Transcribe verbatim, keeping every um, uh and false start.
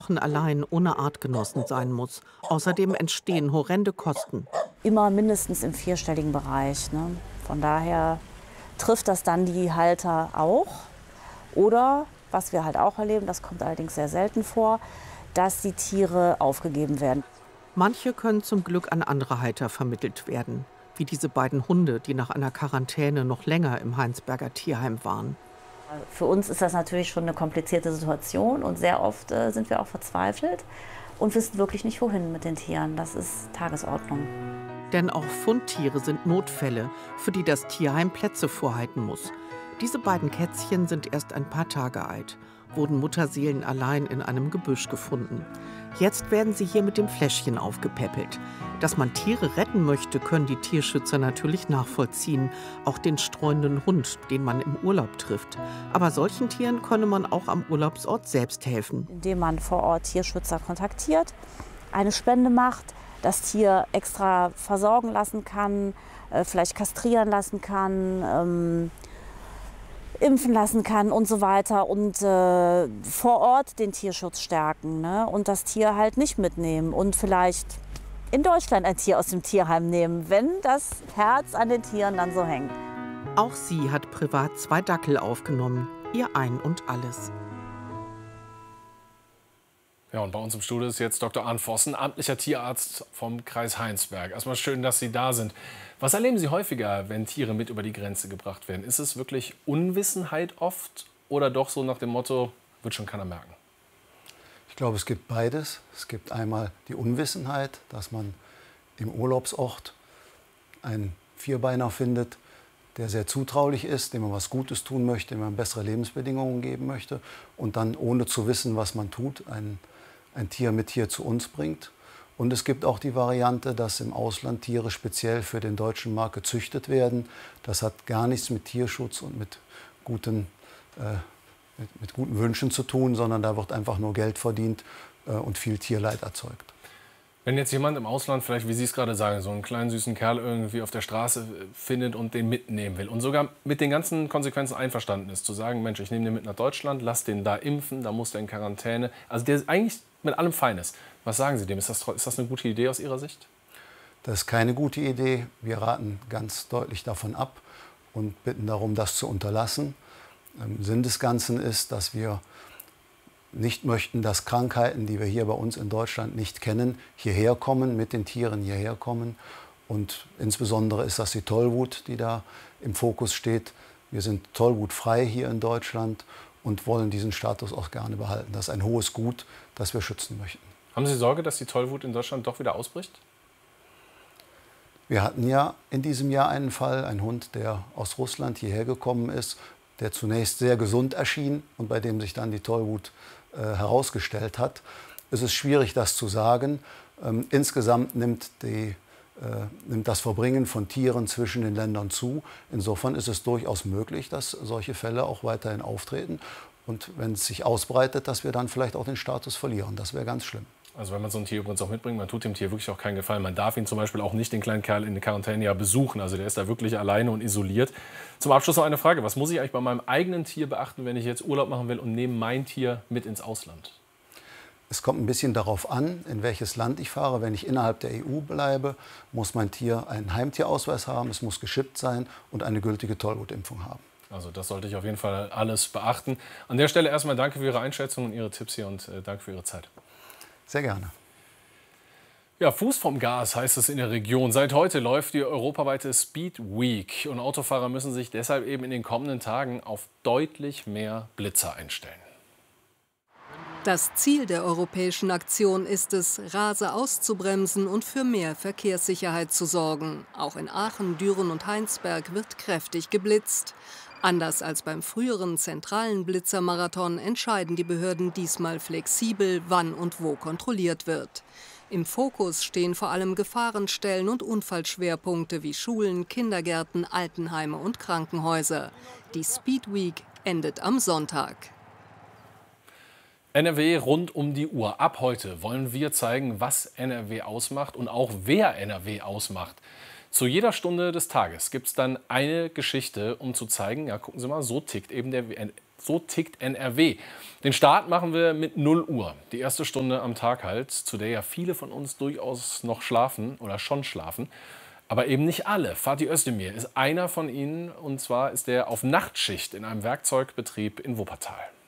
allein ohne Artgenossen sein muss. Außerdem entstehen horrende Kosten. Immer mindestens im vierstelligen Bereich. Ne? Von daher trifft das dann die Halter auch. Oder, was wir halt auch erleben, das kommt allerdings sehr selten vor, dass die Tiere aufgegeben werden. Manche können zum Glück an andere Halter vermittelt werden. Wie diese beiden Hunde, die nach einer Quarantäne noch länger im Heinsberger Tierheim waren. Für uns ist das natürlich schon eine komplizierte Situation und sehr oft äh, sind wir auch verzweifelt und wissen wirklich nicht, wohin mit den Tieren. Das ist Tagesordnung. Denn auch Fundtiere sind Notfälle, für die das Tierheim Plätze vorhalten muss. Diese beiden Kätzchen sind erst ein paar Tage alt, wurden Mutterseelen allein in einem Gebüsch gefunden. Jetzt werden sie hier mit dem Fläschchen aufgepäppelt. Dass man Tiere retten möchte, können die Tierschützer natürlich nachvollziehen. Auch den streunenden Hund, den man im Urlaub trifft. Aber solchen Tieren könne man auch am Urlaubsort selbst helfen. Indem man vor Ort Tierschützer kontaktiert, eine Spende macht, das Tier extra versorgen lassen kann, äh, vielleicht kastrieren lassen kann, ähm, impfen lassen kann und so weiter und äh, vor Ort den Tierschutz stärken, ne? Und das Tier halt nicht mitnehmen und vielleicht in Deutschland ein Tier aus dem Tierheim nehmen, wenn das Herz an den Tieren dann so hängt. Auch sie hat privat zwei Dackel aufgenommen, ihr Ein und Alles. Ja, und bei uns im Studio ist jetzt Doktor Arndt Vossen, amtlicher Tierarzt vom Kreis Heinsberg. Erstmal schön, dass Sie da sind. Was erleben Sie häufiger, wenn Tiere mit über die Grenze gebracht werden? Ist es wirklich Unwissenheit oft oder doch so nach dem Motto, wird schon keiner merken? Ich glaube, es gibt beides. Es gibt einmal die Unwissenheit, dass man im Urlaubsort einen Vierbeiner findet, der sehr zutraulich ist, dem man was Gutes tun möchte, dem man bessere Lebensbedingungen geben möchte und dann, ohne zu wissen, was man tut, ein, ein Tier mit hier zu uns bringt. Und es gibt auch die Variante, dass im Ausland Tiere speziell für den deutschen Markt gezüchtet werden. Das hat gar nichts mit Tierschutz und mit guten, äh, mit, mit guten Wünschen zu tun, sondern da wird einfach nur Geld verdient äh, und viel Tierleid erzeugt. Wenn jetzt jemand im Ausland, vielleicht wie Sie es gerade sagen, so einen kleinen süßen Kerl irgendwie auf der Straße findet und den mitnehmen will und sogar mit den ganzen Konsequenzen einverstanden ist, zu sagen, Mensch, ich nehme den mit nach Deutschland, lass den da impfen, da muss der in Quarantäne, also der eigentlich mit allem fein ist. Was sagen Sie dem? Ist das, ist das eine gute Idee aus Ihrer Sicht? Das ist keine gute Idee. Wir raten ganz deutlich davon ab und bitten darum, das zu unterlassen. Ähm, Sinn des Ganzen ist, dass wir nicht möchten, dass Krankheiten, die wir hier bei uns in Deutschland nicht kennen, hierher kommen, mit den Tieren hierher kommen. Und insbesondere ist das die Tollwut, die da im Fokus steht. Wir sind tollwutfrei hier in Deutschland und wollen diesen Status auch gerne behalten. Das ist ein hohes Gut, das wir schützen möchten. Haben Sie Sorge, dass die Tollwut in Deutschland doch wieder ausbricht? Wir hatten ja in diesem Jahr einen Fall, ein Hund, der aus Russland hierher gekommen ist, der zunächst sehr gesund erschien und bei dem sich dann die Tollwut äh, herausgestellt hat. Es ist schwierig, das zu sagen. Ähm, insgesamt nimmt, die, äh, nimmt das Verbringen von Tieren zwischen den Ländern zu. Insofern ist es durchaus möglich, dass solche Fälle auch weiterhin auftreten. Und wenn es sich ausbreitet, dass wir dann vielleicht auch den Status verlieren. Das wäre ganz schlimm. Also wenn man so ein Tier übrigens auch mitbringt, man tut dem Tier wirklich auch keinen Gefallen. Man darf ihn zum Beispiel auch nicht, den kleinen Kerl, in der Quarantäne ja besuchen. Also der ist da wirklich alleine und isoliert. Zum Abschluss noch eine Frage. Was muss ich eigentlich bei meinem eigenen Tier beachten, wenn ich jetzt Urlaub machen will und nehme mein Tier mit ins Ausland? Es kommt ein bisschen darauf an, in welches Land ich fahre. Wenn ich innerhalb der E U bleibe, muss mein Tier einen Heimtierausweis haben, es muss geschippt sein und eine gültige Tollwutimpfung haben. Also das sollte ich auf jeden Fall alles beachten. An der Stelle erstmal danke für Ihre Einschätzung und Ihre Tipps hier und äh, danke für Ihre Zeit. Sehr gerne. Ja, Fuß vom Gas heißt es in der Region. Seit heute läuft die europaweite Speed Week und Autofahrer müssen sich deshalb eben in den kommenden Tagen auf deutlich mehr Blitzer einstellen. Das Ziel der europäischen Aktion ist es, Rase auszubremsen und für mehr Verkehrssicherheit zu sorgen. Auch in Aachen, Düren und Heinsberg wird kräftig geblitzt. Anders als beim früheren zentralen Blitzermarathon entscheiden die Behörden diesmal flexibel, wann und wo kontrolliert wird. Im Fokus stehen vor allem Gefahrenstellen und Unfallschwerpunkte wie Schulen, Kindergärten, Altenheime und Krankenhäuser. Die Speed Week endet am Sonntag. N R W rund um die Uhr. Ab heute wollen wir zeigen, was N R W ausmacht und auch wer N R W ausmacht. Zu jeder Stunde des Tages gibt es dann eine Geschichte, um zu zeigen, ja, gucken Sie mal, so tickt eben der So tickt N R W. Den Start machen wir mit null Uhr. Die erste Stunde am Tag halt, zu der ja viele von uns durchaus noch schlafen oder schon schlafen. Aber eben nicht alle. Fatih Özdemir ist einer von ihnen. Und zwar ist er auf Nachtschicht in einem Werkzeugbetrieb in Wuppertal.